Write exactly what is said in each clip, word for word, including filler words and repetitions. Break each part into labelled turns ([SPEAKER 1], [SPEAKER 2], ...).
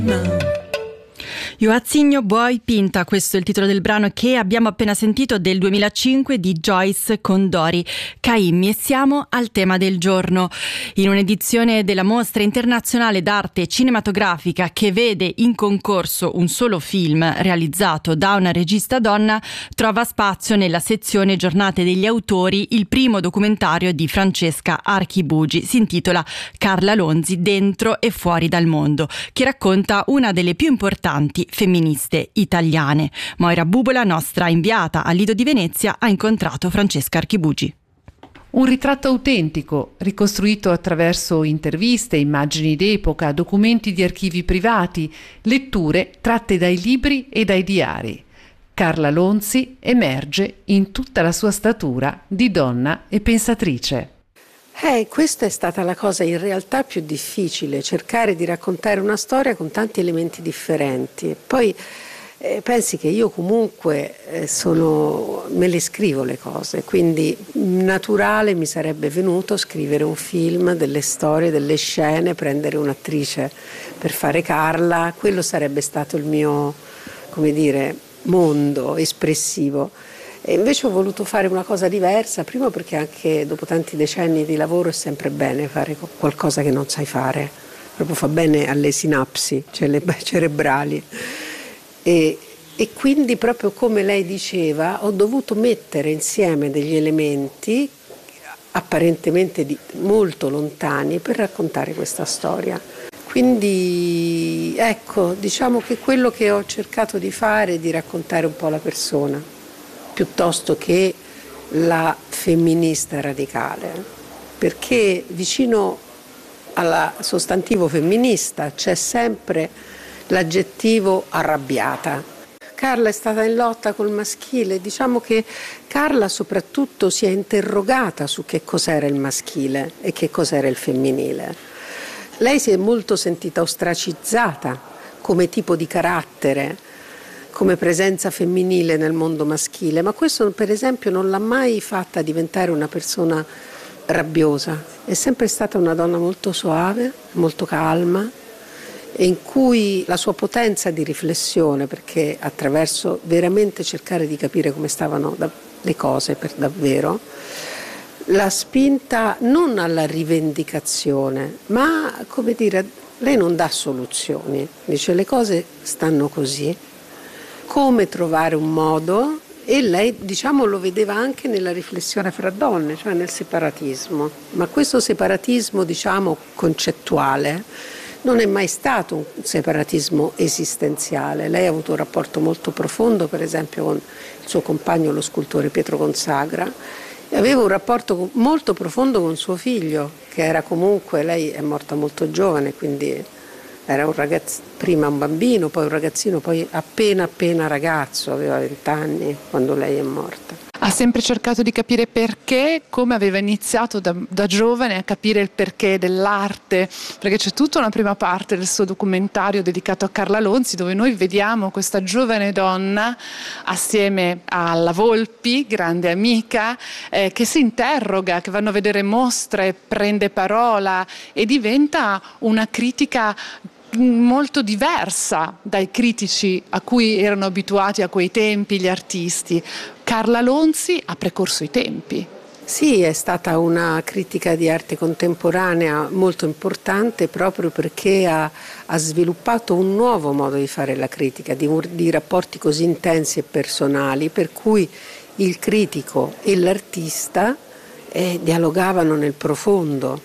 [SPEAKER 1] Joaquinho Boy Pinta, questo è il titolo del brano che abbiamo appena sentito, del duemilacinque, di Joyce con Dori Caymmi. E siamo al tema del giorno. In un'edizione della Mostra Internazionale d'Arte Cinematografica che vede in concorso un solo film realizzato da una regista donna, trova spazio nella sezione Giornate degli Autori il primo documentario di Francesca Archibugi. Si intitola Carla Lonzi, dentro e fuori dal mondo, che racconta una delle più importanti femministe italiane. Moira Bubola, nostra inviata al Lido di Venezia, ha incontrato Francesca Archibugi.
[SPEAKER 2] Un ritratto autentico, ricostruito attraverso interviste, immagini d'epoca, documenti di archivi privati, letture tratte dai libri e dai diari. Carla Lonzi emerge in tutta la sua statura di donna e pensatrice.
[SPEAKER 3] Eh, questa è stata la cosa in realtà più difficile, cercare di raccontare una storia con tanti elementi differenti. Poi eh, pensi che io comunque eh, sono, me le scrivo le cose, quindi naturale mi sarebbe venuto scrivere un film, delle storie, delle scene, prendere un'attrice per fare Carla, quello sarebbe stato il mio, come dire, mondo espressivo. E invece ho voluto fare una cosa diversa, primo perché anche dopo tanti decenni di lavoro è sempre bene fare qualcosa che non sai fare, proprio fa bene alle sinapsi cerebrali. E, e quindi proprio come lei diceva, ho dovuto mettere insieme degli elementi apparentemente di, molto lontani per raccontare questa storia. Quindi ecco, diciamo che quello che ho cercato di fare è di raccontare un po' la persona, piuttosto che la femminista radicale, perché vicino al sostantivo femminista c'è sempre l'aggettivo arrabbiata. Carla è stata in lotta col maschile, diciamo che Carla soprattutto si è interrogata su che cos'era il maschile e che cos'era il femminile. Lei si è molto sentita ostracizzata come tipo di carattere, come presenza femminile nel mondo maschile, ma questo per esempio non l'ha mai fatta diventare una persona rabbiosa. È sempre stata una donna molto soave, molto calma, e in cui la sua potenza di riflessione, perché attraverso veramente cercare di capire come stavano le cose per davvero, l'ha spinta non alla rivendicazione, ma come dire, lei non dà soluzioni, dice le cose stanno così, come trovare un modo, e lei diciamo lo vedeva anche nella riflessione fra donne, cioè nel separatismo, ma questo separatismo diciamo concettuale non è mai stato un separatismo esistenziale. Lei ha avuto un rapporto molto profondo per esempio con il suo compagno lo scultore Pietro Consagra e aveva un rapporto molto profondo con suo figlio, che era comunque, lei è morta molto giovane, quindi era un ragazzo, prima un bambino, poi un ragazzino, poi appena appena ragazzo, aveva vent'anni quando lei è morta.
[SPEAKER 2] Ha sempre cercato di capire perché, come aveva iniziato da, da giovane a capire il perché dell'arte, perché c'è tutta una prima parte del suo documentario dedicato a Carla Lonzi dove noi vediamo questa giovane donna assieme alla Volpi, grande amica, eh, che si interroga, che vanno a vedere mostre, prende parola e diventa una critica molto diversa dai critici a cui erano abituati a quei tempi gli artisti. Carla Lonzi ha precorso i tempi.
[SPEAKER 3] Sì, è stata una critica di arte contemporanea molto importante proprio perché ha, ha sviluppato un nuovo modo di fare la critica, di, di rapporti così intensi e personali, per cui il critico e l'artista eh, dialogavano nel profondo.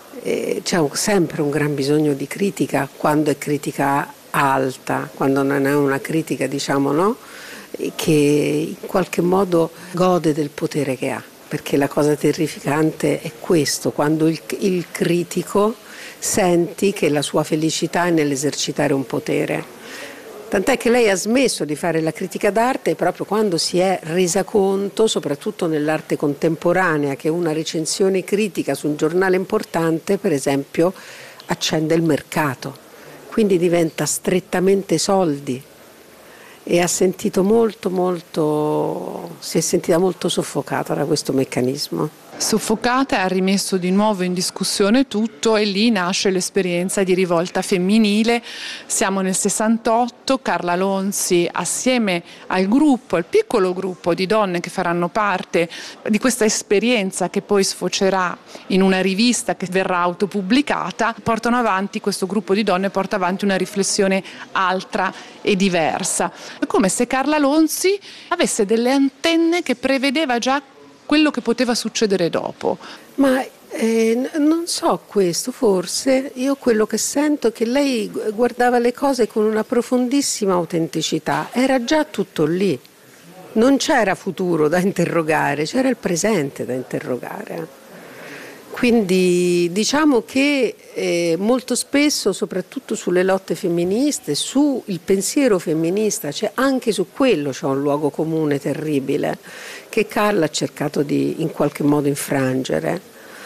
[SPEAKER 3] Eh, c'è un, sempre un gran bisogno di critica quando è critica alta, quando non è una critica, diciamo, no, che in qualche modo gode del potere che ha, perché la cosa terrificante è questo, quando il, il critico senti che la sua felicità è nell'esercitare un potere. Tant'è che lei ha smesso di fare la critica d'arte proprio quando si è resa conto, soprattutto nell'arte contemporanea, che una recensione critica su un giornale importante, per esempio, accende il mercato, quindi diventa strettamente soldi, e ha sentito molto, molto, si è sentita molto soffocata da questo meccanismo.
[SPEAKER 2] soffocata, ha rimesso di nuovo in discussione tutto e lì nasce l'esperienza di rivolta femminile. Siamo nel sessantotto, Carla Lonzi assieme al gruppo, al piccolo gruppo di donne che faranno parte di questa esperienza che poi sfocerà in una rivista che verrà autopubblicata, portano avanti, questo gruppo di donne porta avanti una riflessione altra e diversa. È come se Carla Lonzi avesse delle antenne che prevedeva già quello che poteva succedere dopo.
[SPEAKER 3] Ma eh, non so questo, forse io quello che sento è che lei guardava le cose con una profondissima autenticità, era già tutto lì, non c'era futuro da interrogare, c'era il presente da interrogare. Quindi diciamo che eh, molto spesso, soprattutto sulle lotte femministe, sul pensiero femminista, cioè anche su quello c'è un luogo comune terribile che Carla ha cercato di in qualche modo infrangere.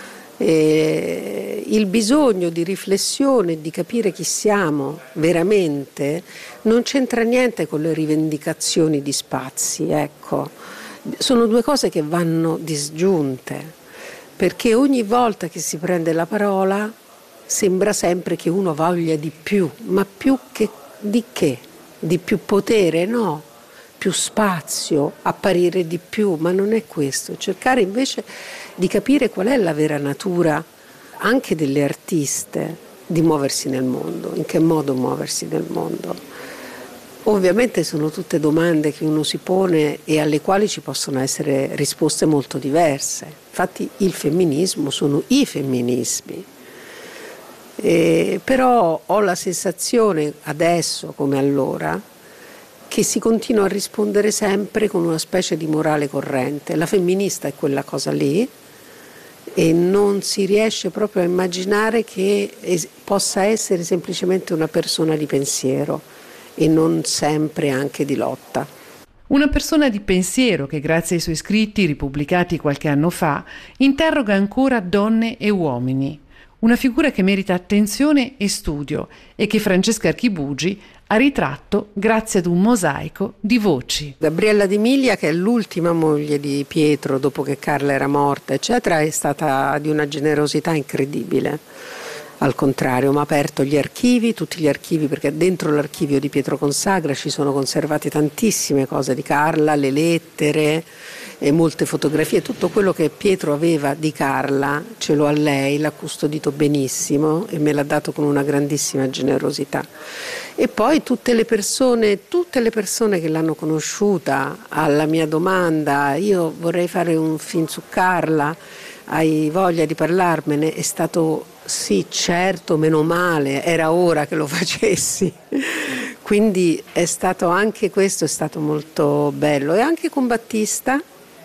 [SPEAKER 3] Eh, il bisogno di riflessione, di capire chi siamo veramente, non c'entra niente con le rivendicazioni di spazi, ecco. Sono due cose che vanno disgiunte. Perché ogni volta che si prende la parola sembra sempre che uno voglia di più, ma più che di che? Di più potere? No, più spazio, apparire di più, ma non è questo. Cercare invece di capire qual è la vera natura anche delle artiste di muoversi nel mondo, in che modo muoversi nel mondo. Ovviamente sono tutte domande che uno si pone e alle quali ci possono essere risposte molto diverse. Infatti il femminismo sono i femminismi. Eh, però ho la sensazione adesso come allora che si continua a rispondere sempre con una specie di morale corrente. La femminista è quella cosa lì e non si riesce proprio a immaginare che es- possa essere semplicemente una persona di pensiero e non sempre anche di lotta.
[SPEAKER 4] Una persona di pensiero che, grazie ai suoi scritti ripubblicati qualche anno fa, interroga ancora donne e uomini. Una figura che merita attenzione e studio e che Francesca Archibugi ha ritratto grazie ad un mosaico di voci.
[SPEAKER 3] Gabriella Di Miglia, che è l'ultima moglie di Pietro dopo che Carla era morta, eccetera, è stata di una generosità incredibile. Al contrario, mi ha aperto gli archivi, tutti gli archivi, perché dentro l'archivio di Pietro Consagra ci sono conservate tantissime cose di Carla, le lettere e molte fotografie, tutto quello che Pietro aveva di Carla ce l'ho a lei, l'ha custodito benissimo e me l'ha dato con una grandissima generosità. E poi tutte le persone, tutte le persone che l'hanno conosciuta, alla mia domanda, io vorrei fare un film su Carla, hai voglia di parlarmene? È stato sì, certo, meno male, era ora che lo facessi. Quindi è stato anche questo, è stato molto bello. E anche con Battista,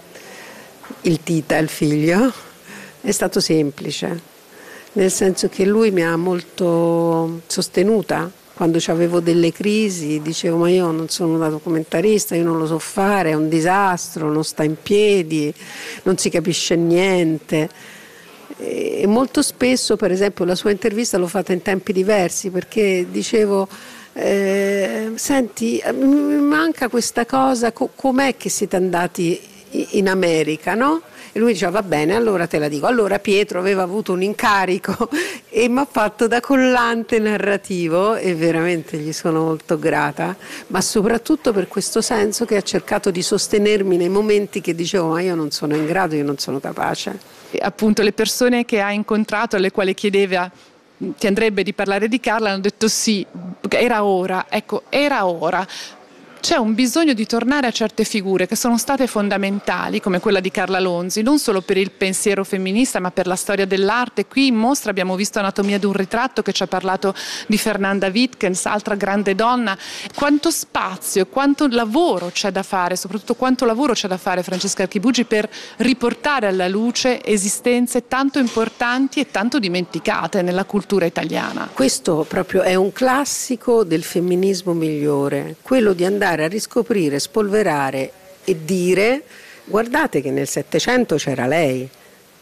[SPEAKER 3] il Tita, il figlio, è stato semplice, nel senso che lui mi ha molto sostenuta. Quando avevo delle crisi dicevo ma io non sono una documentarista, io non lo so fare, è un disastro, non sta in piedi, non si capisce niente. E molto spesso, per esempio, la sua intervista l'ho fatta in tempi diversi perché dicevo eh, senti, mi manca questa cosa, co- com'è che siete andati in America, no? E lui diceva va bene, allora te la dico. Allora Pietro aveva avuto un incarico e mi ha fatto da collante narrativo e veramente gli sono molto grata, ma soprattutto per questo senso che ha cercato di sostenermi nei momenti che dicevo ma io non sono in grado, io non sono capace.
[SPEAKER 2] E appunto le persone che ha incontrato, alle quali chiedeva ti andrebbe di parlare di Carla, hanno detto sì, era ora, ecco, era ora. C'è un bisogno di tornare a certe figure che sono state fondamentali, come quella di Carla Lonzi, non solo per il pensiero femminista ma per la storia dell'arte. Qui in mostra abbiamo visto Anatomia di un ritratto che ci ha parlato di Fernanda Wittgens, altra grande donna. Quanto spazio e quanto lavoro c'è da fare, soprattutto quanto lavoro c'è da fare, Francesca Archibugi, per riportare alla luce esistenze tanto importanti e tanto dimenticate nella cultura italiana.
[SPEAKER 3] Questo proprio è un classico del femminismo migliore, quello di andare a riscoprire, spolverare e dire guardate che nel Settecento c'era lei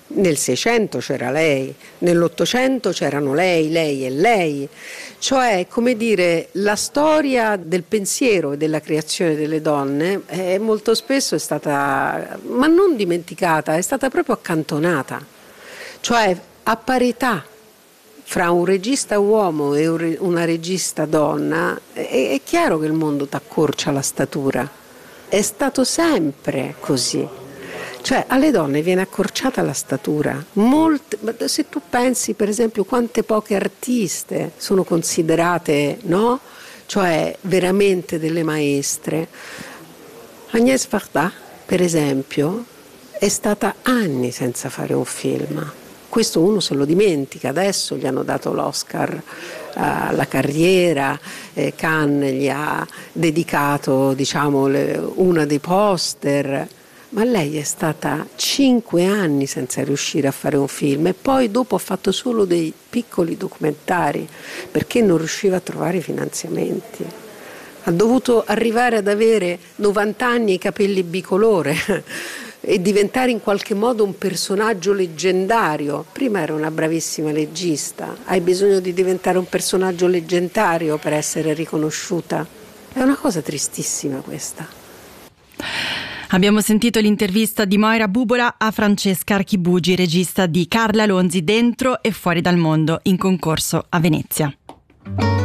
[SPEAKER 3] Nel Seicento c'era lei, nell'Ottocento c'erano lei, lei e lei. Cioè, come dire, la storia del pensiero e della creazione delle donne è molto spesso è stata, ma non dimenticata, è stata proprio accantonata. Cioè, a parità fra un regista uomo e una regista donna, è, è chiaro che il mondo t'accorcia la statura. È stato sempre così. Cioè alle donne viene accorciata la statura. Molte, se tu pensi per esempio quante poche artiste sono considerate, no? Cioè veramente delle maestre. Agnès Varda, per esempio, è stata anni senza fare un film. Questo uno se lo dimentica, adesso gli hanno dato l'Oscar alla carriera, eh, Cannes gli ha dedicato, diciamo, le, una dei poster. Ma lei è stata cinque anni senza riuscire a fare un film e poi dopo ha fatto solo dei piccoli documentari perché non riusciva a trovare i finanziamenti. Ha dovuto arrivare ad avere novanta anni e i capelli bicolore e diventare in qualche modo un personaggio leggendario. Prima era una bravissima regista, hai bisogno di diventare un personaggio leggendario per essere riconosciuta. È una cosa tristissima questa.
[SPEAKER 1] Abbiamo sentito l'intervista di Moira Bubola a Francesca Archibugi, regista di Carla Lonzi, Dentro e fuori dal mondo, in concorso a Venezia.